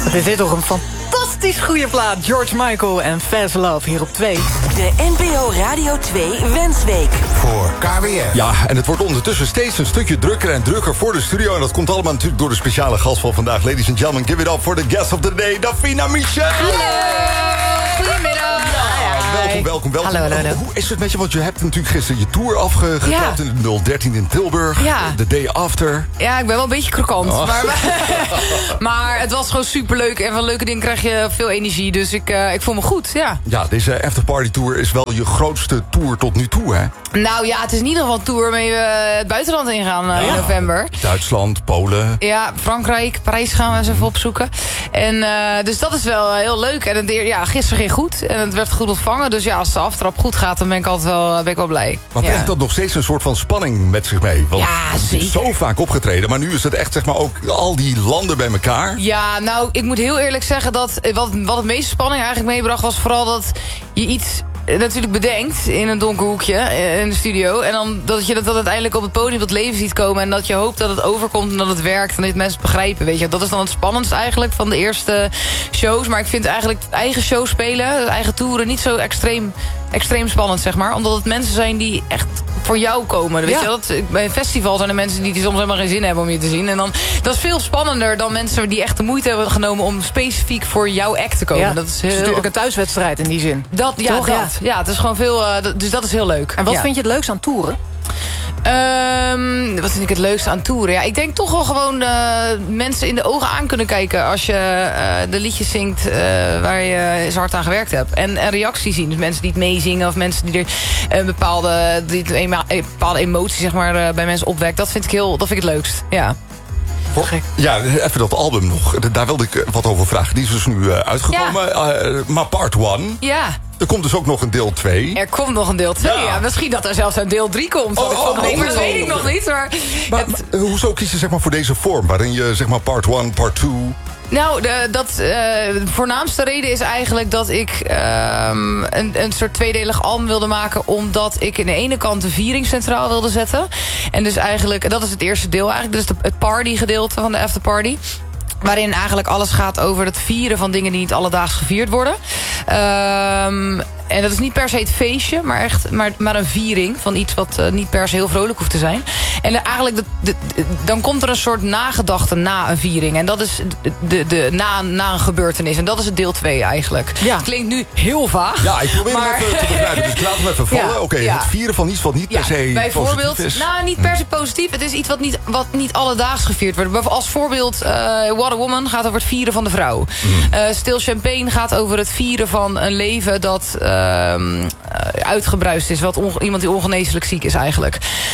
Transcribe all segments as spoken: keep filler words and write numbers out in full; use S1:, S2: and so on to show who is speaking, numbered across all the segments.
S1: Wat is dit toch een fantastisch goede plaat. George Michael en Fast Love hier op twee.
S2: De N P O Radio twee Wensweek.
S3: Voor K W F.
S4: Ja, en het wordt ondertussen steeds een stukje drukker en drukker voor de studio. En dat komt allemaal natuurlijk door de speciale gast van vandaag. Ladies and gentlemen, give it up for the guest of the day, Davina Michel.
S1: Hallo, goedemiddag.
S4: Welkom, welkom, welkom.
S1: Hallo, hallo, hallo.
S4: Hoe is het met je? Want je hebt natuurlijk gisteren je tour afgetrapt
S5: Ja.
S4: in de nul dertien in Tilburg.
S5: Ja.
S4: The day after.
S5: Ja, ik ben wel een beetje krokant.
S4: Oh.
S5: Maar, maar het was gewoon superleuk. En van leuke dingen krijg je veel energie. Dus ik, uh, ik voel me goed, ja.
S4: Ja, deze afterparty tour is wel je grootste tour tot nu toe, hè?
S5: Nou ja, het is in ieder geval een tour waarmee we het buitenland ingaan uh, in november.
S4: Duitsland, Polen.
S5: Ja, Frankrijk, Parijs gaan we eens even opzoeken. En uh, dus dat is wel heel leuk. En het, ja, gisteren ging goed. En het werd goed ontvangen. Dus ja, als de aftrap goed gaat, dan ben ik altijd wel, ben ik wel blij.
S4: Maar
S5: ja.
S4: brengt dat nog steeds een soort van spanning met zich mee? Want
S5: Ja,
S4: het is
S5: zeker.
S4: zo vaak opgetreden. Maar nu is het echt, zeg maar, ook al die landen bij elkaar.
S5: Ja, nou, ik moet heel eerlijk zeggen dat wat, wat het meeste spanning eigenlijk meebracht was vooral dat je iets eh, natuurlijk bedenkt in een donker hoekje eh, in de studio. En dan dat je dat dan uiteindelijk op het podium tot leven ziet komen. En dat je hoopt dat het overkomt en dat het werkt. En dat mensen het begrijpen, weet je. Dat is dan het spannendst eigenlijk van de eerste shows. Maar ik vind eigenlijk eigen show spelen, eigen toeren, niet zo extreem, extreem spannend, zeg maar. Omdat het mensen zijn die echt voor jou komen. Weet
S1: Ja.
S5: je, dat, bij een festival zijn er mensen die, die soms helemaal geen zin hebben om je te zien. En dan, dat is veel spannender dan mensen die echt de moeite hebben genomen om specifiek voor jouw act te komen.
S1: Ja,
S5: Dat is
S1: het
S5: heel...
S1: is natuurlijk een thuiswedstrijd in die zin.
S5: Dat, ja,
S1: Toch?
S5: dat.
S1: Ja.
S5: Ja, het is gewoon veel... Uh, dat, dus dat is heel leuk.
S1: En wat
S5: ja.
S1: vind je het leukst aan toeren?
S5: Um, wat vind ik het leukste aan toeren? Ja, ik denk toch wel gewoon uh, mensen in de ogen aan kunnen kijken als je uh, de liedjes zingt uh, waar je zo hard aan gewerkt hebt. En, en reacties zien. Dus mensen die het meezingen of mensen die er een bepaalde, die het ema- een bepaalde emotie zeg maar, uh, bij mensen opwekt. Dat vind ik, heel, dat vind ik het leukst. Ja.
S4: Gek. Ja, even dat album nog. Daar wilde ik wat over vragen. Die is dus nu uh, uitgekomen. Ja. Uh, maar part one.
S5: Ja.
S4: Er komt dus ook nog een deel twee.
S5: Er komt nog een deel twee. Ja. Ja, misschien dat er zelfs een deel drie komt.
S4: Oh, oh, oh,
S5: nee, maar dat
S4: oh,
S5: weet ik nog niet. Maar,
S4: Maar,
S5: het,
S4: maar hoezo kies je zeg maar, voor deze vorm? Waarin je zeg maar part one, part two...
S5: Nou, de, dat, uh, de voornaamste reden is eigenlijk dat ik um, een, een soort tweedelig album wilde maken. Omdat ik aan de ene kant de viering centraal wilde zetten. En dus eigenlijk, dat is het eerste deel eigenlijk. Dus de, het party gedeelte van de afterparty. Waarin eigenlijk alles gaat over het vieren van dingen die niet alledaags gevierd worden. Um, en dat is niet per se het feestje, maar echt maar, maar een viering van iets wat uh, niet per se heel vrolijk hoeft te zijn. En uh, eigenlijk de, de, de, dan komt er een soort nagedachte na een viering. En dat is de, de, de, na, na een gebeurtenis. En dat is het deel twee eigenlijk.
S1: Ja.
S5: Het klinkt nu heel vaag.
S4: Ja, ik probeer
S5: maar...
S4: hem even te begrijpen. Dus ik laat hem even vallen.
S5: Ja,
S4: Oké, okay,
S5: ja.
S4: het vieren van iets wat niet per
S5: Ja,
S4: se
S5: bijvoorbeeld,
S4: positief is.
S5: nou, niet per se positief. Het is iets wat niet, wat niet alledaags gevierd wordt. Als voorbeeld, uh, What a Woman gaat over het vieren van de vrouw. Mm. Uh, Stil Champagne gaat over het vieren van een leven dat uh, uitgebruist is. Wat onge- iemand die ongeneeslijk ziek is eigenlijk.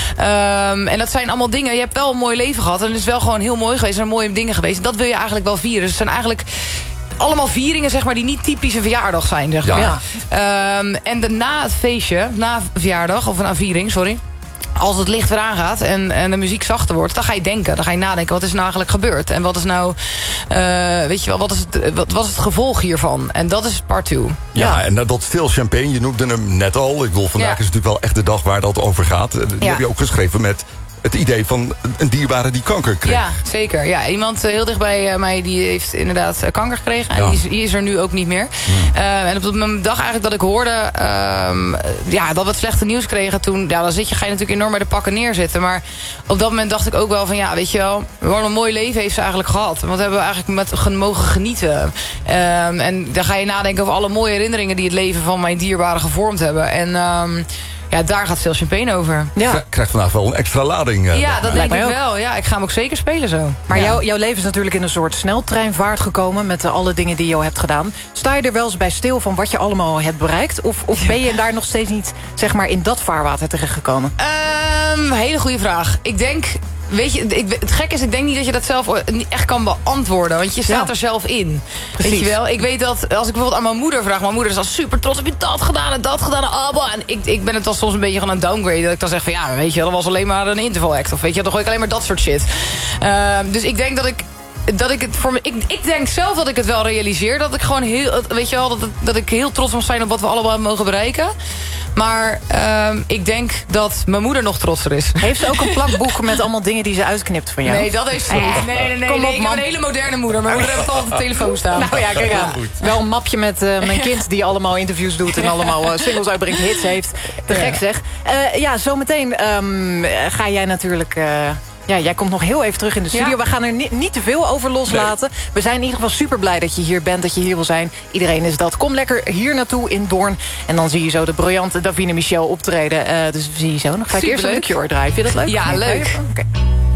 S5: Um, en dat zijn allemaal dingen. Je hebt wel een mooi leven gehad. En het is wel gewoon heel mooi geweest. Er zijn mooie dingen geweest. En dat wil je eigenlijk wel vieren. Dus het zijn eigenlijk allemaal vieringen, zeg maar, die niet typisch een verjaardag zijn, zeg maar.
S4: Ja.
S5: Ja. Um, en de, na het feestje, na een verjaardag, of een viering, sorry. Als het licht weer aangaat en, en de muziek zachter wordt, dan ga je denken. Dan ga je nadenken, wat is nou eigenlijk gebeurd? En wat is nou, uh, weet je wel, wat is, het, wat, wat is het gevolg hiervan? En dat is part two.
S4: Ja,
S5: Ja,
S4: en dat Stil Champagne, je noemde hem net al. Ik bedoel, vandaag
S5: Ja.
S4: is natuurlijk wel echt de dag waar dat over gaat. Die
S5: Ja.
S4: heb je ook geschreven met het idee van een dierbare die kanker kreeg.
S5: Ja, zeker. Ja, iemand uh, heel dicht bij uh, mij die heeft inderdaad uh, kanker gekregen. En
S4: Ja.
S5: die, is, die is er nu ook niet meer. Hmm. Uh, en op de dag eigenlijk dat ik hoorde um, ja, dat we het slechte nieuws kregen toen, ja, dan zit je, ga je natuurlijk enorm bij de pakken neerzitten. Maar op dat moment dacht ik ook wel van, ja, weet je wel, wat een mooi leven heeft ze eigenlijk gehad. Wat hebben we eigenlijk met gen- mogen genieten. Um, en dan ga je nadenken over alle mooie herinneringen die het leven van mijn dierbaren gevormd hebben. En um, ja, daar gaat Stil Champagne over.
S1: Ja.
S4: Krijgt vandaag wel een extra lading. Uh,
S5: Ja, dat
S1: Lijkt
S5: denk ik
S1: mij ook.
S5: wel. Ja, ik ga hem ook zeker spelen zo.
S1: Maar
S5: ja.
S1: jou, jouw leven is natuurlijk in een soort sneltreinvaart gekomen met uh, alle dingen die je al hebt gedaan. Sta je er wel eens bij stil van wat je allemaal hebt bereikt? Of, of ben je daar nog steeds niet, zeg maar, in dat vaarwater terechtgekomen?
S5: Um, hele goede vraag. Ik denk, weet je, ik, het gekke is, ik denk niet dat je dat zelf niet echt kan beantwoorden. Want je staat
S1: Ja.
S5: er zelf in.
S1: Precies.
S5: Weet je wel? Ik weet dat, als ik bijvoorbeeld aan mijn moeder vraag. Mijn moeder is al super trots. Heb je dat gedaan en dat gedaan? En, ah, en ik, ik ben het dan soms een beetje gaan een downgrade. Dat ik dan zeg van, ja, weet je, dat was alleen maar een interval act. Of weet je, dan gooi ik alleen maar dat soort shit. Um, dus ik denk dat ik dat ik het voor me, ik, ik denk zelf dat ik het wel realiseer. Dat ik gewoon heel, weet je wel, dat, dat ik heel trots mag zijn op wat we allemaal mogen bereiken. Maar uh, ik denk dat mijn moeder nog trotser is.
S1: Heeft ze ook een plakboek met allemaal dingen die ze uitknipt van jou?
S5: Nee, dat heeft ze niet. Nee, nee, nee.
S1: Kom
S5: nee
S1: op,
S5: ik heb
S1: man.
S5: een hele moderne moeder. Mijn moeder heeft altijd op de telefoon staan.
S1: Nou ja, kijk aan. Wel een mapje met uh, mijn kind die allemaal interviews doet... en allemaal uh, singles uitbrengt, hits heeft. Te gek zeg. Uh, ja, zometeen um, ga jij natuurlijk... Uh, Ja, jij komt nog heel even terug in de studio. Ja. We gaan er niet, niet te veel over loslaten. Nee. We zijn in ieder geval super blij dat je hier bent, dat je hier wil zijn. Iedereen is dat. Kom lekker hier naartoe in Doorn. En dan zie je zo de briljante Davina Michel optreden. Uh, dus zie je zo. Dan ga ik eerst een The Cure draaien. Vind je dat leuk?
S5: Ja, leuk.
S1: Oké. Okay.